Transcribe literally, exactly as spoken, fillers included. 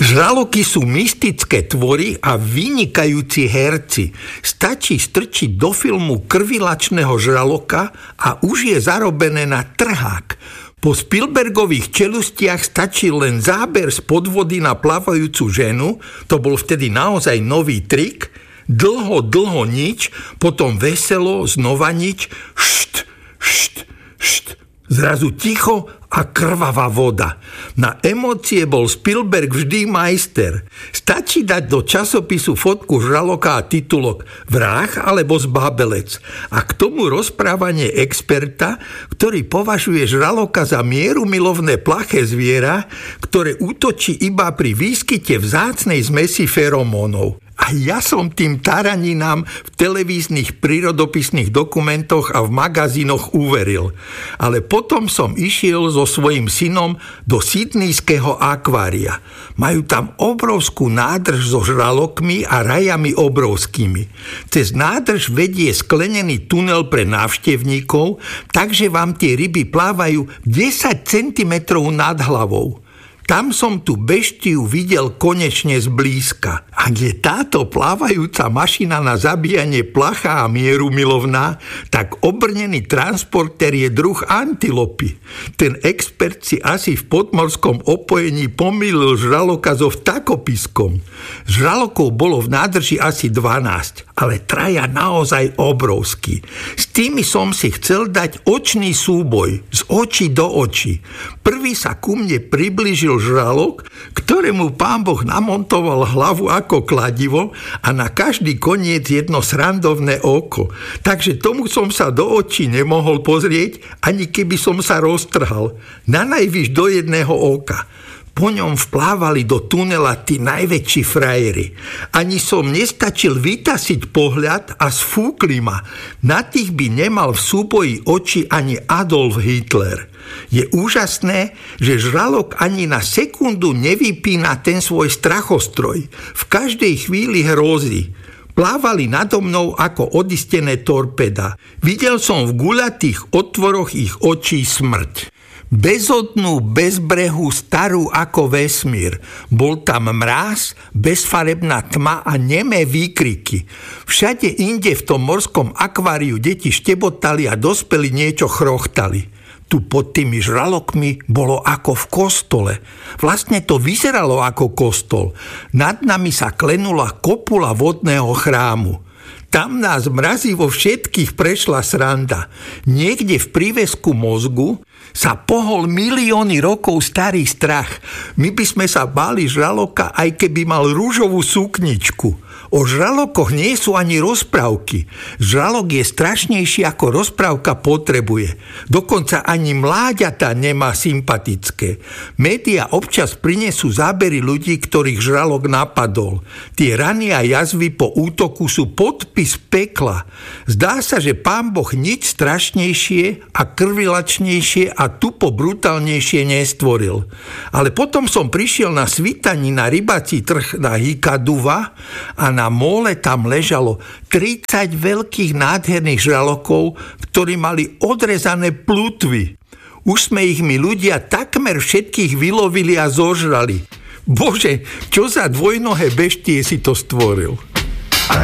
Žraloky sú mystické tvory a vynikajúci herci. Stačí strčiť do filmu krvilačného žraloka a už je zarobené na trhák. Po Spielbergových čelustiach stačí len záber z podvody na plávajúcu ženu, to bol vtedy naozaj nový trik, dlho, dlho nič, potom veselo, znova nič, št, št, št, zrazu ticho a krvavá voda. Na emócie bol Spielberg vždy majster. Stačí dať do časopisu fotku žraloka a titulok Vrah alebo zbabelec. A k tomu rozprávanie experta, ktorý považuje žraloka za mierumilovné plaché zviera, ktoré útočí iba pri výskyte vzácnej zmesi feromónov. A ja som tým taraninám v televíznych prírodopisných dokumentoch a v magazínoch uveril. Ale potom som išiel so svojím synom do sydneyského akvária. Majú tam obrovskú nádrž so žralokmi a rajami obrovskými. Cez nádrž vedie sklenený tunel pre návštevníkov, takže vám tie ryby plávajú desať centimetrov nad hlavou. Tam som tú beštiu videl konečne zblízka. Ak je táto plávajúca mašina na zabíjanie placha a mieru milovná, tak obrnený transporter je druh antilopy. Ten expert si asi v podmorskom opojení pomýlil žraloka so vtakopiskom. Žralokov bolo v nádrži asi dvanásť, ale traja naozaj obrovský. S tými som si chcel dať očný súboj, z očí do očí. Prvý sa ku mne priblížil žralok, ktorému pán Boh namontoval hlavu ako kladivo a na každý koniec jedno srandovné oko. Takže tomu som sa do očí nemohol pozrieť, ani keby som sa roztrhal. Na najvyš do jedného oka. Po ňom vplávali do tunela tí najväčší frajeri. Ani som nestačil vytasiť pohľad a sfúkli ma. Na tých by nemal v súboji oči ani Adolf Hitler. Je úžasné, že žralok ani na sekundu nevypína ten svoj strachostroj. V každej chvíli hrozí. Plávali nado mnou ako odistené torpeda. Videl som v guľatých otvoroch ich očí smrť. Bezodnú, bez brehu, starú ako vesmír. Bol tam mráz, bezfarebná tma a nemé výkriky. Všade inde v tom morskom akváriu deti štebotali a dospeli niečo chrochtali. Tu pod tými žralokmi bolo ako v kostole. Vlastne to vyzeralo ako kostol. Nad nami sa klenula kopula vodného chrámu. Tam nás mrazivo všetkých prešla sranda. Niekde v prívesku mozgu sa pohol milióny rokov starý strach. My by sme sa báli žraloka, aj keby mal rúžovú sukničku. O žralokoch nie sú ani rozprávky. Žralok je strašnejší, ako rozprávka potrebuje. Dokonca ani mláďata nemá sympatické. Média občas prinesú zábery ľudí, ktorých žralok napadol. Tie rany a jazvy po útoku sú podpis pekla. Zdá sa, že pán Boh nič strašnejšie a krvilačnejšie a tupo brutálnejšie nestvoril. Ale potom som prišiel na svitaní na rybací trh na Hikaduva a na móle tam ležalo tridsať veľkých nádherných žralokov, ktorí mali odrezané plutvy. Už sme ich my ľudia takmer všetkých vylovili a zožrali. Bože, čo za dvojnohé beštie si to stvoril.